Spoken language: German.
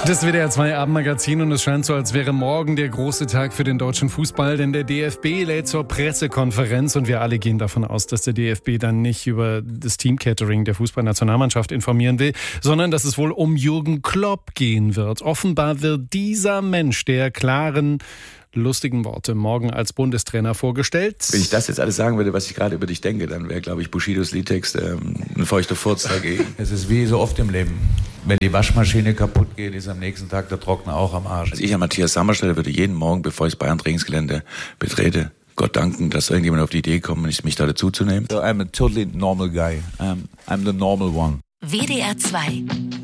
Das WDR 2 Abendmagazin und es scheint so, als wäre morgen der große Tag für den deutschen Fußball, denn der DFB lädt zur Pressekonferenz und wir alle gehen davon aus, dass der DFB dann nicht über das Teamcatering der Fußballnationalmannschaft informieren will, sondern dass es wohl um Jürgen Klopp gehen wird. Offenbar wird dieser Mensch der klaren, lustigen Worte morgen als Bundestrainer vorgestellt. Wenn ich das jetzt alles sagen würde, was ich gerade über dich denke, dann wäre, glaube ich, Bushidos Liedtext ein feuchter Furz dagegen. Es ist wie so oft im Leben. Wenn die Waschmaschine kaputt geht, ist am nächsten Tag der Trockner auch am Arsch. Also ich an Matthias Sammer stelle, würde jeden Morgen, bevor ich das Bayern-Trainingsgelände betrete, Gott danken, dass irgendjemand auf die Idee kommt, mich da dazu zu nehmen. So, I'm a totally normal guy. I'm the normal one. WDR 2